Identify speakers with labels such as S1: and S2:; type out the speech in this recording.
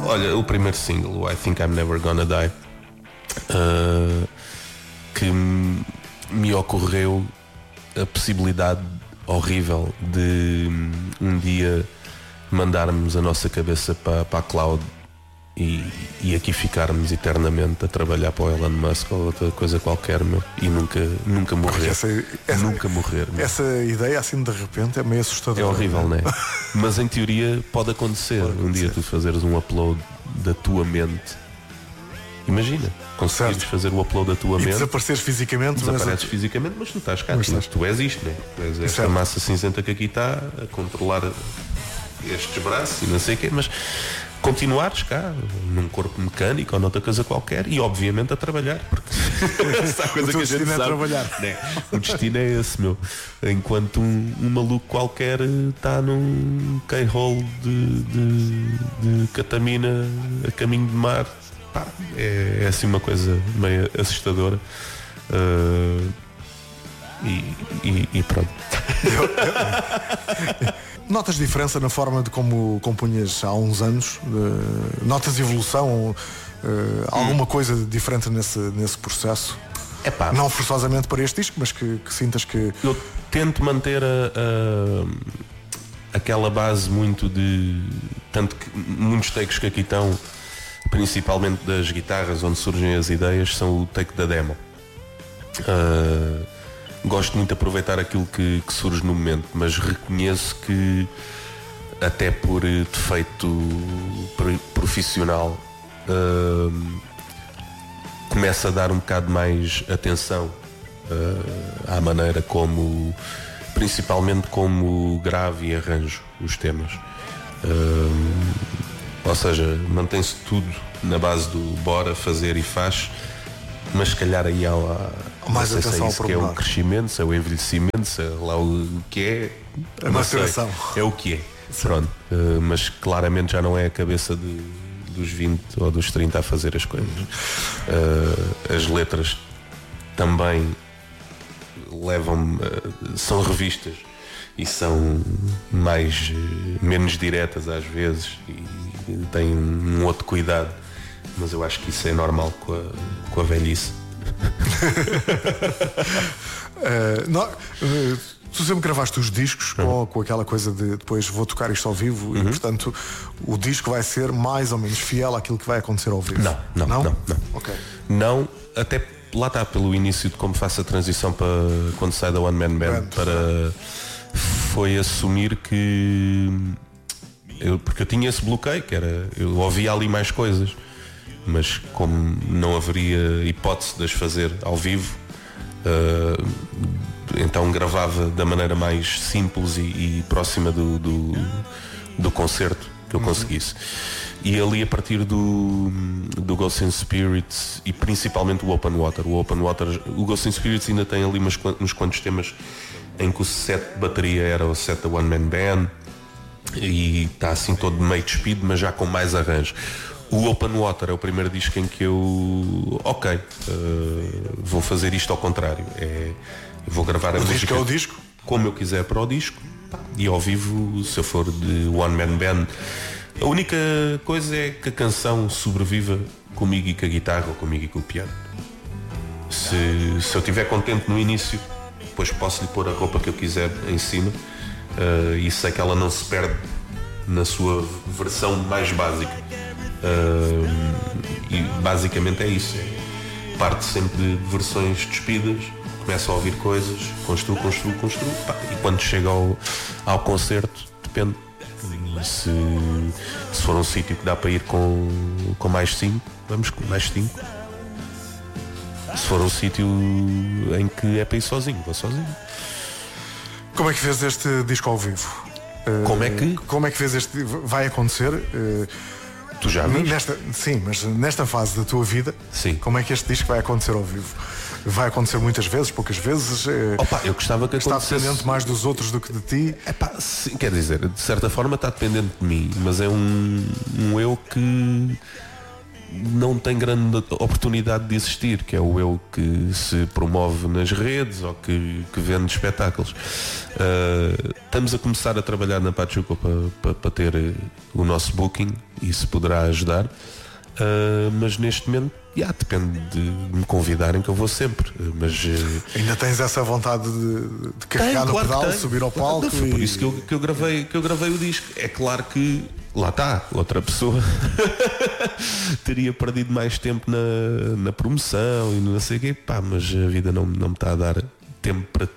S1: Olha, o primeiro single, o I Think I'm Never Gonna Die, que me ocorreu a possibilidade horrível de um dia mandarmos a nossa cabeça para a cloud e aqui ficarmos eternamente a trabalhar para o Elon Musk ou outra coisa qualquer, meu, e nunca morrer. Nunca morrer. Meu.
S2: Essa ideia assim de repente é meio assustadora.
S1: É horrível, não é? Mas em teoria pode acontecer. Um dia tu fazeres um upload da tua mente. Imagina, conseguires fazer o upload da tua mente.
S2: Desapareceres fisicamente.
S1: Desapareces fisicamente, mas tu estás cá. Tu és isto, não é? Tu és esta massa cinzenta que aqui está a controlar estes braços e não sei o quê, mas continuares cá num corpo mecânico ou noutra coisa qualquer e obviamente a trabalhar, porque essa coisa que a gente sabe,
S2: trabalhar.
S1: Né? O destino é esse, meu. Enquanto um maluco qualquer está num K-hole de ketamina a caminho de mar, pá, é assim uma coisa meio assustadora. E pronto.
S2: Notas diferença na forma de como compunhas há uns anos? Notas evolução? Alguma coisa diferente nesse processo?
S1: Epá,
S2: não forçosamente para este disco, mas que sintas que...
S1: Eu tento manter aquela base muito de... Tanto que muitos takes que aqui estão, principalmente das guitarras onde surgem as ideias, são o take da demo. Gosto muito de aproveitar aquilo que surge no momento, mas reconheço que até por defeito profissional começo a dar um bocado mais atenção à maneira como, principalmente como gravo e arranjo os temas. Ou seja, mantém-se tudo na base do bora, fazer e faz, mas se calhar aí há
S2: mais
S1: não sei se é isso que é o
S2: pormenor.
S1: crescimento, se é o envelhecimento, se é lá o que é,
S2: a maturação.
S1: É o que é. Pronto. Mas claramente já não é a cabeça dos 20 ou dos 30 a fazer as coisas. As letras também levam-me, são revistas e são menos diretas às vezes e têm um outro cuidado, mas eu acho que isso é normal com a velhice.
S2: Tu sempre gravaste os discos com aquela coisa de depois vou tocar isto ao vivo e portanto o disco vai ser mais ou menos fiel àquilo que vai acontecer ao vivo.
S1: Não.
S2: Okay.
S1: Não, até lá está pelo início de como faço a transição para quando sai da One Man Band para foi assumir que porque eu tinha esse bloqueio que era, eu ouvia ali mais coisas, mas como não haveria hipótese de as fazer ao vivo, então gravava da maneira mais simples e próxima do concerto que eu conseguisse. E ali a partir do Ghosts and Spirits e principalmente o Open Water, o Ghosts and Spirits ainda tem ali uns quantos temas em que o set de bateria era o set da One Man Band e está assim todo meio despido, mas já com mais arranjo. O Open Water é o primeiro disco em que eu vou fazer isto ao contrário, vou gravar a música
S2: é o disco?
S1: Como eu quiser para o disco e ao vivo, se eu for de One Man Band, a única coisa é que a canção sobreviva comigo e com a guitarra ou comigo e com o piano. Se eu estiver contente no início, depois posso lhe pôr a roupa que eu quiser em cima e sei que ela não se perde na sua versão mais básica. E basicamente é isso, parte sempre de versões despidas, começo a ouvir coisas, construo e quando chega ao concerto, depende se for um sítio que dá para ir com mais 5, vamos com mais 5. Se for um sítio em que é para ir sozinho, vou sozinho.
S2: Como é que fez este disco ao vivo? Como é que fez este? Vai acontecer?
S1: Tu já viste?
S2: Sim, mas nesta fase da tua vida,
S1: sim.
S2: Como é que este disco vai acontecer ao vivo? Vai acontecer muitas vezes, poucas vezes?
S1: Eu gostava que
S2: está dependente mais dos outros do que de ti?
S1: Sim, quer dizer, de certa forma está dependente de mim, mas é um eu que não tem grande oportunidade de existir, que é o eu que se promove nas redes ou que vende espetáculos. Estamos a começar a trabalhar na Pachuca para ter o nosso booking, e isso poderá ajudar. Mas neste momento depende de me convidarem, que eu vou sempre. Mas
S2: ainda tens essa vontade de carregar no pedal, subir ao palco.
S1: Foi por isso que eu gravei o disco. É claro que lá está, outra pessoa teria perdido mais tempo na promoção e não sei o quê, mas a vida não me está a dar tempo para